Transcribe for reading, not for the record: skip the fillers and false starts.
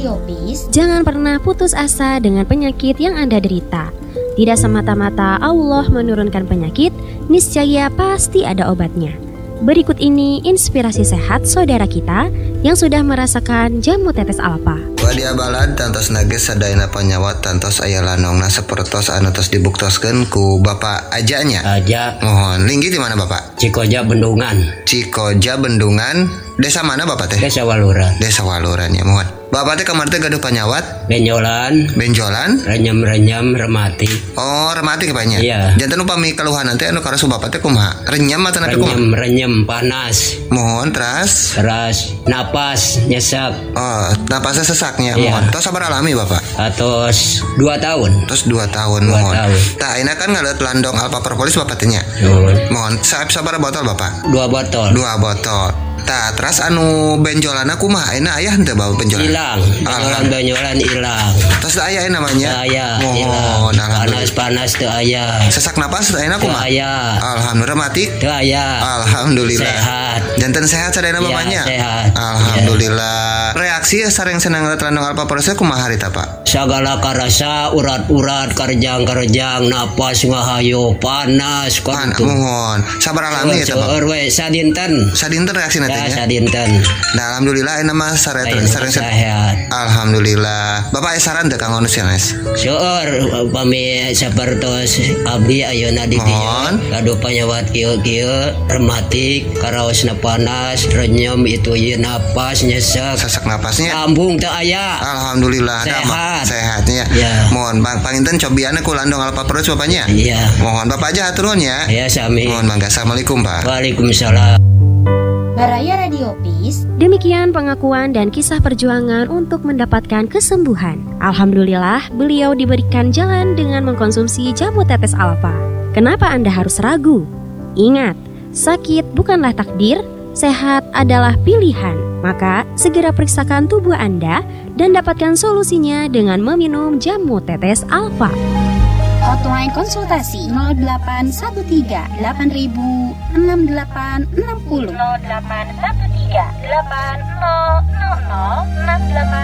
Radio Peace, jangan pernah putus asa dengan penyakit yang Anda derita. Tidak semata-mata Allah menurunkan penyakit, niscaya pasti ada obatnya. Berikut ini inspirasi sehat saudara kita yang sudah merasakan jamu tetes alfa. Wadia balad tantos nages sadayana panyawat tantos aya lanongna sapertos anu tos dibuktoskeun ku Bapak Ajanya. Aja. Mohon linggih di mana Bapak? Cikoja Bendungan. Cikoja Bendungan. Desa mana Bapak teh? Desa Waluran. Desa Waluran ya, mohon. Bapak teh kamar teh gaduh panyawat? Benjolan. Benjolan? Renyam rematik. Oh, rematik banyak. Iya. Janten upami keluhan nanti anu karasu Bapak teh kumaha? Renyam atau nanti kumaha? Renyam panas. Mohon teras. Napas nyesak. Oh, napasnya sesaknya. Iya. Mohon. Tos sabar alami Bapak? Atos 2 tahun. Terus 2 tahun 2 mohon. tahun. Tak ayeuna kan ngalet landong alpa propolis Bapak teh nya. Mohon sabar botol Bapak? 2 botol. 2 botol. Tak terus anu benjolan aku mah ayeuna aya henteu bawa benjolan. Hilang. Benjolan hilang. Terus aya namanya? Aya. Mohon Panas teu aya. Sesak napas ayeuna kumaha? Aya. Alhamdulillah mati. Teu aya. Alhamdulillah. Sehat. Janten sehat sadayana mamanya? Sehat. Alhamdulillah. Reaksi sareng senang landong alpa proses kumaha harita Pak? Sagala karasa urat-urat karjang napas ngahayu panas mohon sabar alami ya Pak. Sadinten reaksi nantinya. Sadinten. Nah, alhamdulillah ini mah sareng sehat. Alhamdulillah. Bapak saran teh Kang Onus ya, Nes? Seueur upami sapertos abdi ayeuna di dieu kadu panyawat kieu rematik, karaosna panas, renyem itu ieu napas nyesek. Sesak napasnya. Lambung teu aya. Alhamdulillah sehatnya. Ya. Mohon panginten cobiana ku landong alpa perut bapaknya. Iya. Mohon Bapak aja aturun ya. Ya sami. Mohon mangga. Assalamualaikum Pak. Waalaikumsalam. Baraya Radio Peace. Demikian pengakuan dan kisah perjuangan untuk mendapatkan kesembuhan. Alhamdulillah, beliau diberikan jalan dengan mengkonsumsi jamu tetes alfa. Kenapa Anda harus ragu? Ingat, sakit bukanlah takdir, sehat adalah pilihan. Maka, segera periksakan tubuh Anda dan dapatkan solusinya dengan meminum jamu tetes alfa. Hotline konsultasi 0813 8000 6860 0813 8000 6860.